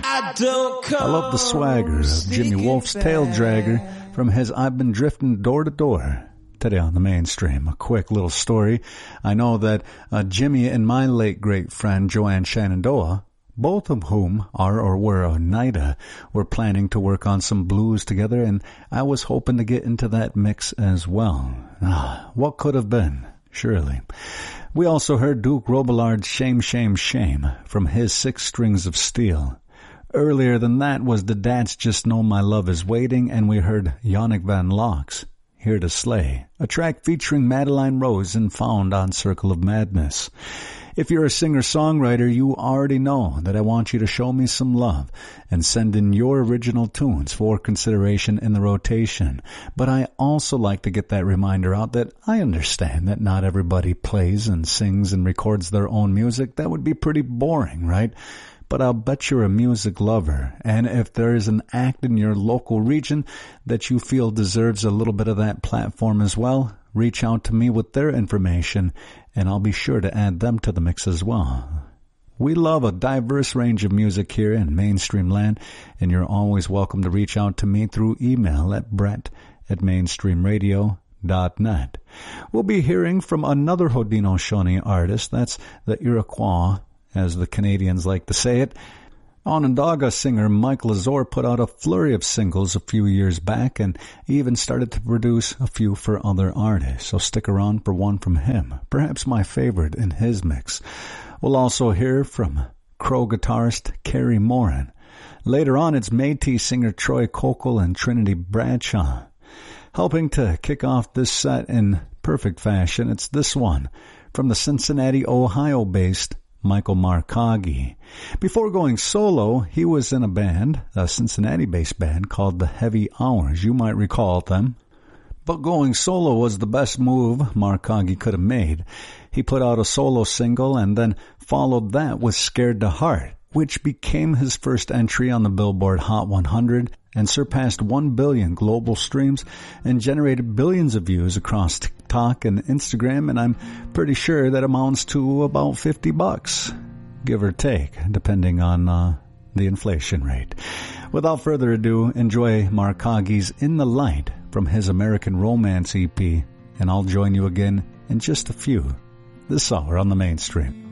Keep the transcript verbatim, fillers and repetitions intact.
I don't call I love the swagger of Jimmy Wolf's Tail Dragger from his I've Been Drifting Door to Door. Today on the Mainstream, a quick little story. I know that uh, Jimmy and my late great friend Joanne Shenandoah, both of whom are or were Oneida, were planning to work on some blues together, and I was hoping to get into that mix as well. Ah, what could have been, surely. We also heard Duke Robillard's Shame, Shame, Shame from his Six Strings of Steel. Earlier than that was The Dads Just Know My Love Is Waiting, and we heard Yannick Van Lock's Here to Slay, a track featuring Madeline Rose and found on Circle of Madness. If you're a singer-songwriter, you already know that I want you to show me some love and send in your original tunes for consideration in the rotation. But I also like to get that reminder out that I understand that not everybody plays and sings and records their own music. That would be pretty boring, right? But I'll bet you're a music lover, and if there is an act in your local region that you feel deserves a little bit of that platform as well, reach out to me with their information, and I'll be sure to add them to the mix as well. We love a diverse range of music here in Mainstream Land, and you're always welcome to reach out to me through email at brett at mainstreamradio dot net. We'll be hearing from another Haudenosaunee artist, that's the Iroquois, as the Canadians like to say it. Onondaga singer Mike Lazore put out a flurry of singles a few years back and even started to produce a few for other artists, so stick around for one from him, perhaps my favorite in his mix. We'll also hear from Crow guitarist Kerry Moran. Later on, it's Métis singer Troy Kokol and Trinity Bradshaw. Helping to kick off this set in perfect fashion, it's this one from the Cincinnati, Ohio-based Michael Marcaggi. Before going solo, he was in a band, a Cincinnati-based band called the Heavy Hours. You might recall them. But going solo was the best move Marcaggi could have made. He put out a solo single and then followed that with Scared to Heart, which became his first entry on the Billboard Hot one hundred and surpassed one billion global streams and generated billions of views across TikTok and Instagram, and I'm pretty sure that amounts to about fifty bucks, give or take, depending on uh, the inflation rate. Without further ado, enjoy Marcaggi's In the Light from his American Romance E P, and I'll join you again in just a few this hour on the Mainstream.